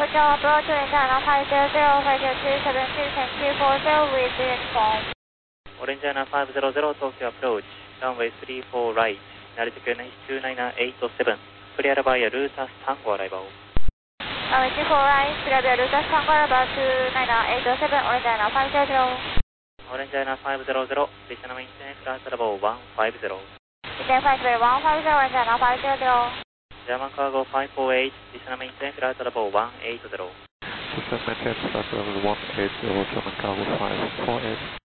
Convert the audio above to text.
Hotel approach to Indiana 500, Flight 272, thank you for the with the uniform. Orange Indiana 500, Tokyo approach, runway 34 right, altitude 29887, clear by Rutas Tango arrival. Runway 34 right, clear by Rutas Tango arrival 29887, Orange Indiana 500. Orange Indiana 500, station maintenance flight level 150. Station flight level 150, Orange Indiana 500. German cargo 548, station maintenance flight level 180. Station maintenance flight level 180, German cargo 548.